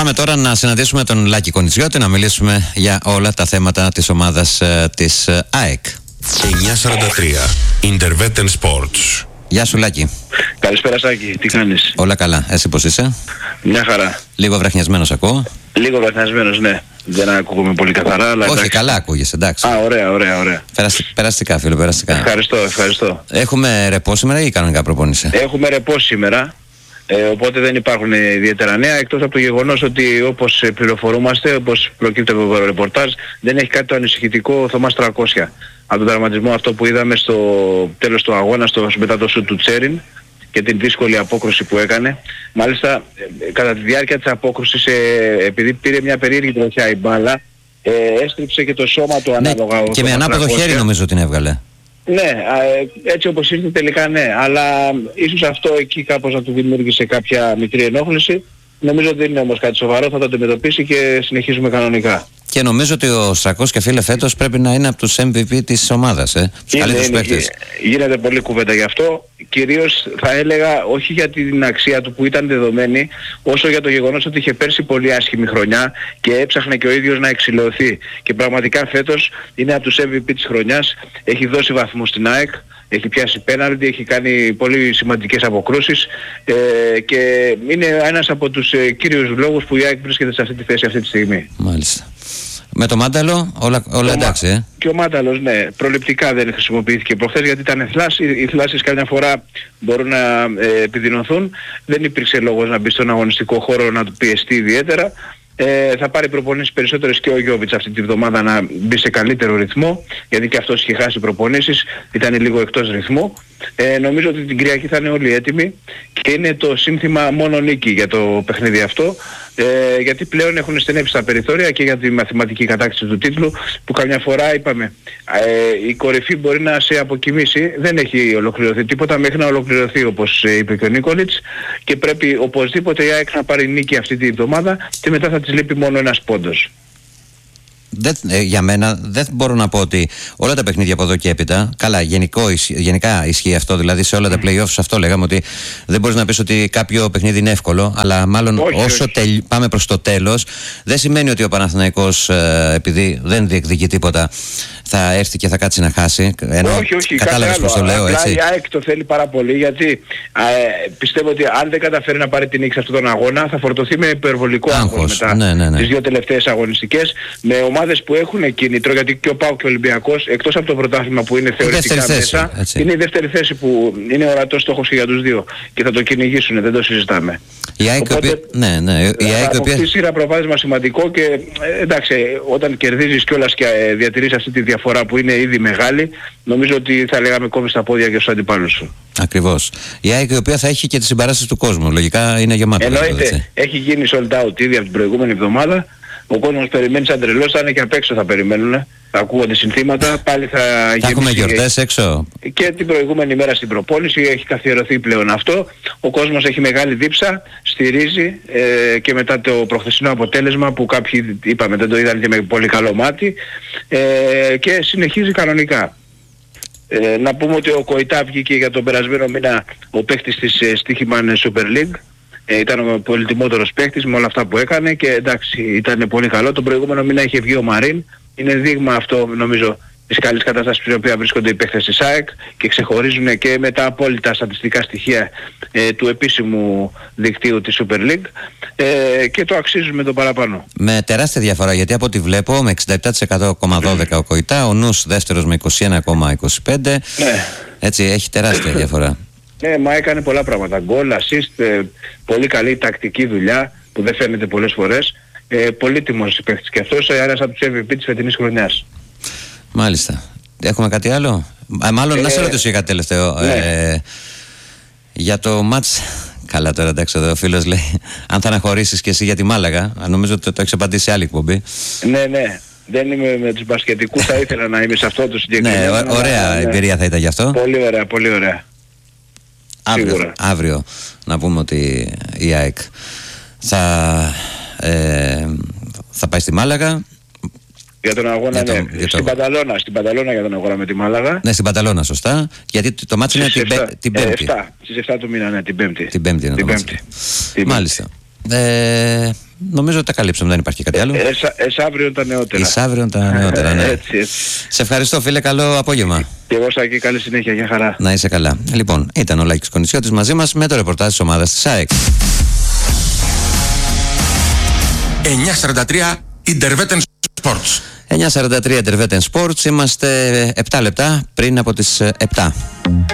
Πάμε τώρα να συναντήσουμε τον Λάκη Κονιτσιώτη, να μιλήσουμε για όλα τα θέματα της ομάδας της ΑΕΚ. 943 Intervetten Sports. Γεια σου Λάκη. Καλησπέρα Σάκη, τι κάνεις? Όλα καλά, εσύ πώς είσαι? Μια χαρά. Λίγο βραχνιασμένος ακούω. Λίγο βραχνιασμένος, ναι. Δεν ακούγομαι πολύ καθαρά, αλλά όχι, εντάξει. καλά ακούγεσαι, εντάξει. Α, ωραία. Περαστικά φίλο, περαστικά. Ευχαριστώ. Έχουμε ρεπό σήμερα ή κανονικά προπόνηση? Έχουμε ρεπό σήμερα, οπότε δεν υπάρχουν ιδιαίτερα νέα, εκτός από το γεγονός ότι όπως πληροφορούμαστε, όπως προκύπτει από το ρεπορτάζ, δεν έχει κάτι το ανησυχητικό ο Θωμάς 300. Από τον τραυματισμό αυτό που είδαμε στο τέλος του αγώνα, μετά το σουτ του Τσέριν και την δύσκολη απόκρουση που έκανε. Μάλιστα, κατά τη διάρκεια της απόκρουσης, επειδή πήρε μια περίεργη τροχιά η μπάλα, έστριψε και το σώμα του ανάλογα. Ναι, και με ανάποδο χέρι νομίζω την έβγαλε. Ναι, έτσι όπως ήρθε τελικά ναι, αλλά ίσως αυτό εκεί κάπως να του δημιούργησε κάποια μικρή ενόχληση. Νομίζω ότι δεν είναι όμως κάτι σοβαρό, θα το αντιμετωπίσει και συνεχίζουμε κανονικά. Και νομίζω ότι ο Σακός και φίλε φέτος πρέπει να είναι από τους MVP της ομάδας, τους καλύτερους παίκτες. Γίνεται πολύ κουβέντα γι' αυτό, κυρίως θα έλεγα όχι για την αξία του που ήταν δεδομένη, όσο για το γεγονός ότι είχε πέρσι πολύ άσχημη χρονιά και έψαχνε και ο ίδιος να εξηλαιωθεί. Και πραγματικά φέτος είναι από τους MVP της χρονιάς, έχει δώσει βαθμούς στην ΑΕΚ, έχει πιάσει πέναλτι, έχει κάνει πολύ σημαντικές αποκρούσεις και είναι ένας από τους κύριους λόγους που η ΑΕΚ βρίσκεται σε αυτή τη θέση αυτή τη στιγμή. Μάλιστα. Με το Μάνταλο όλα εντάξει, Και ο Μάνταλος, ναι, προληπτικά δεν χρησιμοποιήθηκε προχθές γιατί ήταν θλάση. Οι θλάσεις καμιά φορά μπορούν να επιδεινωθούν. Δεν υπήρξε λόγος να μπει στον αγωνιστικό χώρο να του πιεστεί ιδιαίτερα. Θα πάρει προπονήσεις περισσότερες και ο Γιώβιτς αυτή τη βδομάδα να μπει σε καλύτερο ρυθμό, γιατί και αυτός είχε χάσει προπονήσεις, ήταν λίγο εκτός ρυθμού. Νομίζω ότι την Κυριακή θα είναι όλοι έτοιμοι και είναι το σύνθημα μόνο νίκη για το παιχνίδι αυτό, γιατί πλέον έχουν στενέψει τα περιθώρια και για τη μαθηματική κατάκτηση του τίτλου, που καμιά φορά είπαμε η κορυφή μπορεί να σε αποκοιμήσει, δεν έχει ολοκληρωθεί τίποτα μέχρι να ολοκληρωθεί, όπως είπε και ο Νίκολιτς, και πρέπει οπωσδήποτε η ΑΕΚ να πάρει νίκη αυτή τη εβδομάδα και μετά θα της λείπει μόνο ένας πόντος. Για μένα δεν μπορώ να πω ότι όλα τα παιχνίδια από εδώ και έπειτα, καλά, γενικά ισχύει αυτό, δηλαδή σε όλα τα play-offs αυτό λέγαμε, ότι δεν μπορείς να πεις ότι κάποιο παιχνίδι είναι εύκολο, αλλά μάλλον όσο πάμε προς το τέλος, δεν σημαίνει ότι ο Παναθηναϊκός επειδή δεν διεκδικεί τίποτα θα έρθει και θα κάτσει να χάσει. Όχι, κατάλαβες πώς το λέω, έτσι. Η ΑΕΚ το θέλει πάρα πολύ, γιατί πιστεύω ότι αν δεν καταφέρει να πάρει την νίκη σε αυτόν τον αγώνα θα φορτωθεί με υπερβολικό άγχος μετά τις δύο τελευταίες αγωνιστικές, με ομάδες που έχουν κίνητρο, γιατί και ο ΠΑΟΚ και ο Ολυμπιακός, εκτός από το πρωτάθλημα που είναι θεωρητικά μέσα, είναι η δεύτερη θέση που είναι ορατός στόχος και για τους δύο και θα το κυνηγήσουν, δεν το συζητάμε. Η ΑΕΚ θα αποκτήσει ένα προβάδισμα σημαντικό και εντάξει, όταν κερδίζεις κιόλας και διατηρείς αυτή τη διαφορά που είναι ήδη μεγάλη, νομίζω ότι θα λέγαμε κόβεις τα πόδια και στους αντιπάλους σου. Ακριβώς. Η ΑΕΚ η οποία θα έχει και τις συμπαράσεις του κόσμου, λογικά είναι γεμάτη. Εννοείται, έχει γίνει sold out ήδη από την προηγούμενη εβδομάδα. Ο κόσμος περιμένει σαν τρελός, θα είναι και απ' έξω θα περιμένουν. Θα ακούγονται συνθήματα, πάλι θα έχουμε γιορτές έξω. Και την προηγούμενη μέρα στην προπόνηση έχει καθιερωθεί πλέον αυτό. Ο κόσμος έχει μεγάλη δίψα, στηρίζει και μετά το προχθεσινό αποτέλεσμα που κάποιοι είπαμε δεν το είδαν και με πολύ καλό μάτι και συνεχίζει κανονικά. Να πούμε ότι ο Κοϊτά βγήκε για τον περασμένο μήνα ο παίκτης της Στίχημαν Super League. Ήταν ο πολυτιμότερος παίκτης με όλα αυτά που έκανε και εντάξει ήταν πολύ καλό. Τον προηγούμενο μήνα είχε βγει ο Μαρίν. Είναι δείγμα αυτό νομίζω της καλής κατάστασης στην οποία βρίσκονται οι παίκτες της ΑΕΚ και ξεχωρίζουν και με τα απόλυτα στατιστικά στοιχεία του επίσημου δικτύου της Super League και το αξίζουν με το παραπάνω. Με τεράστια διαφορά, γιατί από ό,τι βλέπω με 67,12 ο Κοϊτά, ο Νους δεύτερος με 21,25. Ναι. Έτσι έχει τεράστια διαφορά. Ναι, μα έκανε πολλά πράγματα. Γκολ, assist, πολύ καλή τακτική δουλειά που δεν φαίνεται πολλές φορές. Πολύτιμος παίκτης και αυτός, ένας από τους MVP της φετινής χρονιάς. Μάλιστα. Έχουμε κάτι άλλο? Μάλλον να σε ρωτήσω για κάτι τελευταίο. Ναι. Για το μάτς. Καλά τώρα, εντάξει, εδώ ο φίλος λέει αν θα αναχωρήσεις και εσύ για τη Μάλαγα. Νομίζω ότι το έχεις απαντήσει σε άλλη εκπομπή. Ναι. Δεν είμαι με τους μπασκετικούς, θα ήθελα να είμαι σε αυτό το συγκεκριμένο. Ναι, ωραία εμπειρία θα ήταν γι' αυτό. Πολύ ωραία. Αύριο να πούμε ότι η ΑΕΚ θα πάει στη Μάλαγα. Για τον αγώνα, στην Πανταλώνα για τον αγώνα με τη Μάλαγα. Ναι, στην Πανταλώνα, σωστά. Γιατί το μάτι είναι την Πέμπτη. Στις 7 του μήνα, ναι, την Πέμπτη. Την Πέμπτη είναι το μάτι. Μάλιστα. νομίζω ότι τα καλύψαμε, δεν υπάρχει κάτι άλλο. Εσαύριον τα νεότερα. Εσαύριον τα νεότερα, ναι. Έτσι. Σε ευχαριστώ, φίλε, καλό απόγευμα. Και εγώ Σάκη, καλή συνέχεια, για χαρά. Να είσαι καλά. Λοιπόν, ήταν ο Λάκης Κονησιώτης μαζί μας με το ρεπορτάζ της ομάδας της ΑΕΚ. 9:43 Intervetten Sports. 9:43 Intervetten Sports. Είμαστε 7 λεπτά πριν από τις 7.